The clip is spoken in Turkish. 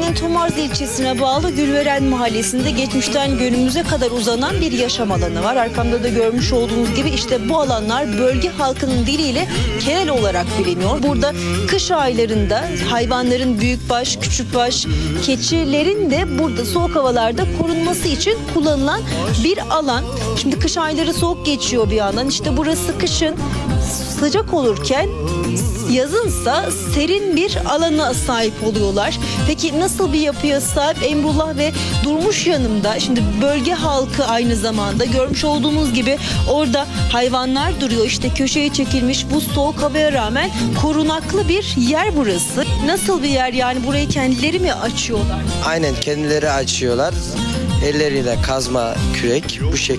Bursa'nın Tomarz ilçesine bağlı Gülveren Mahallesi'nde geçmişten günümüze kadar uzanan bir yaşam alanı var. Arkamda da görmüş olduğunuz gibi işte bu alanlar bölge halkının diliyle kerel olarak biliniyor. Burada kış aylarında hayvanların büyükbaş, küçükbaş, keçilerin de burada soğuk havalarda korunması için kullanılan bir alan. Şimdi kış ayları soğuk geçiyor bir yandan. İşte burası kışın sıcak olurken yazınsa serin bir alana sahip oluyorlar. Peki nasıl bir yapıya sahip? Emrullah ve Durmuş yanımda. Şimdi bölge halkı aynı zamanda görmüş olduğunuz gibi orada hayvanlar duruyor. İşte köşeye çekilmiş bu soğuk havaya rağmen korunaklı bir yer burası. Nasıl bir yer yani, burayı kendileri mi açıyorlar? Aynen kendileri açıyorlar. Elleriyle kazma, kürek bu şekilde